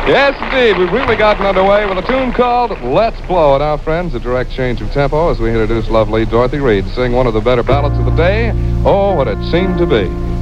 Yes, indeed. We've really gotten underway with a tune called Let's Blow. Now, friends, a direct change of tempo as we introduce lovely Dorothy Reed, sing one of the better ballads of the day, Oh, What It Seemed to Be.